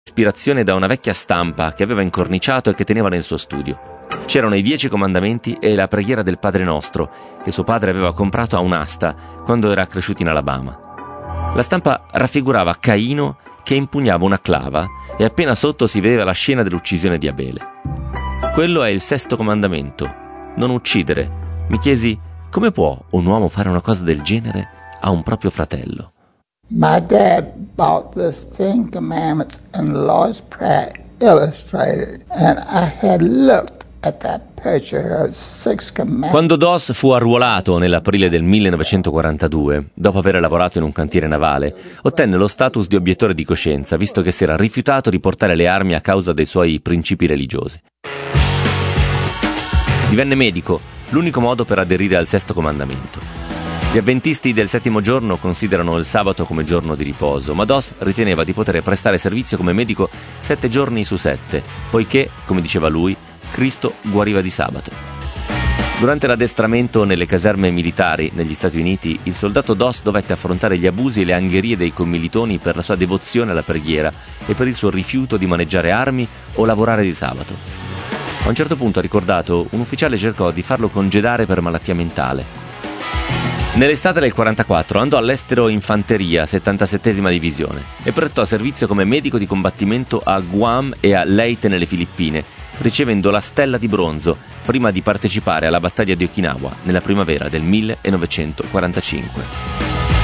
ispirazione da una vecchia stampa che aveva incorniciato e che teneva nel suo studio. C'erano i 10 comandamenti e la preghiera del Padre Nostro, che suo padre aveva comprato a un'asta quando era cresciuto in Alabama. La stampa raffigurava Caino che impugnava una clava e appena sotto si vedeva la scena dell'uccisione di Abele. Quello è il 6° comandamento, non uccidere. Mi chiesi, come può un uomo fare una cosa del genere a un proprio fratello? My dad bought this 10 Commandments in the Lord's Prayer Illustrated, and I had looked at that picture of 6 Commandments. Quando Doss fu arruolato nell'aprile del 1942, dopo aver lavorato in un cantiere navale, ottenne lo status di obiettore di coscienza, visto che si era rifiutato di portare le armi a causa dei suoi principi religiosi. Divenne medico, l'unico modo per aderire al 6° comandamento. Gli avventisti del 7° giorno considerano il sabato come giorno di riposo, ma Doss riteneva di poter prestare servizio come medico 7 giorni su 7, poiché, come diceva lui, Cristo guariva di sabato. Durante l'addestramento nelle caserme militari negli Stati Uniti, il soldato Doss dovette affrontare gli abusi e le angherie dei commilitoni per la sua devozione alla preghiera e per il suo rifiuto di maneggiare armi o lavorare di sabato. A un certo punto, ha ricordato, un ufficiale cercò di farlo congedare per malattia mentale. Nell'estate del 44 andò all'estero in fanteria, 77ª divisione, e prestò servizio come medico di combattimento a Guam e a Leyte nelle Filippine, ricevendo la stella di bronzo prima di partecipare alla battaglia di Okinawa nella primavera del 1945.